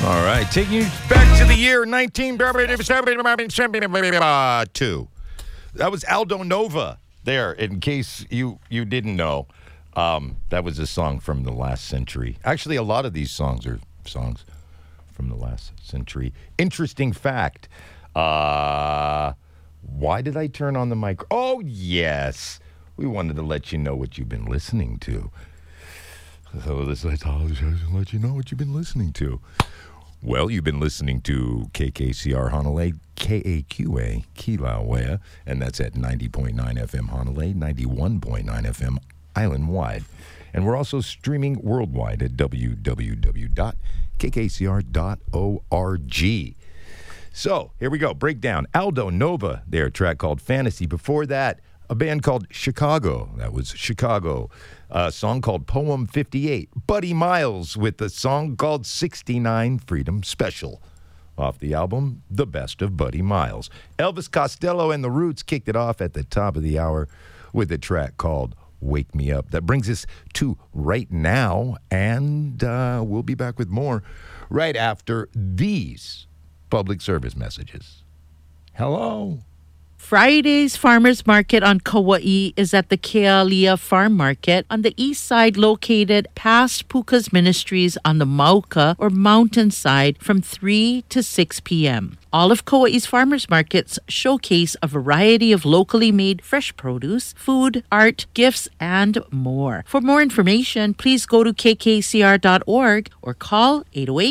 All right, taking you back to the year 1972. That was Aldo Nova there, in case you didn't know. That was a song from the last century. Actually, a lot of these songs are songs from the last century. Interesting fact. Why did I turn on the mic? Oh, yes. We wanted to let you know what you've been listening to. So let's let you know what you've been listening to. Well, you've been listening to KKCR Honolulu, KAQA, Kilauea, and that's at 90.9 FM Honolulu, 91.9 FM island-wide. And we're also streaming worldwide at www.kkcr.org. So, here we go. Breakdown. Aldo Nova, their track called Fantasy. Before that, a band called Chicago. That was Chicago. A song called Poem 58. Buddy Miles with a song called 69 Freedom Special. Off the album, The Best of Buddy Miles. Elvis Costello and the Roots kicked it off at the top of the hour with a track called Wake Me Up. That brings us to right now, and we'll be back with more right after these public service messages. Hello. Friday's Farmers Market on Kauai is at the Kealia Farm Market on the east side, located past Puka's Ministries on the Mauka or mountain side from 3 to 6 p.m. All of Kauai's farmers markets showcase a variety of locally made fresh produce, food, art, gifts, and more. For more information, please go to kkcr.org or call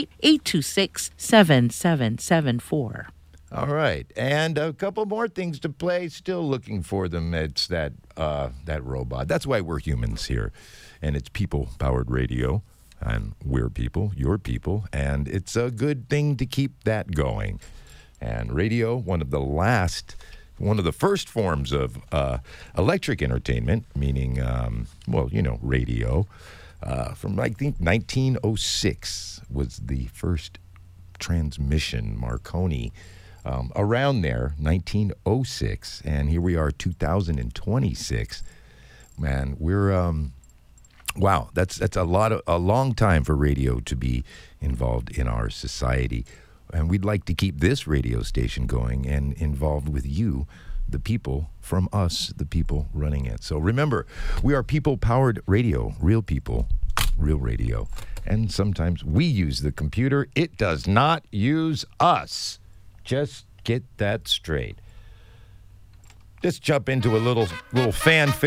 808-826-7774. All right, and a couple more things to play. Still looking for them. It's that robot. That's why we're humans here, and it's people-powered radio, and we're people, your people, and it's a good thing to keep that going. And radio, one of the first forms of electric entertainment, meaning, radio, from I think 1906 was the first transmission, Marconi. Around there, 1906, and here we are, 2026. Man, we're wow. That's a long time for radio to be involved in our society, and we'd like to keep this radio station going and involved with you, the people, from us, the people running it. So remember, we are people-powered radio, real people, real radio, and sometimes we use the computer. It does not use us. Just get that straight. Let's jump into a little fanfare.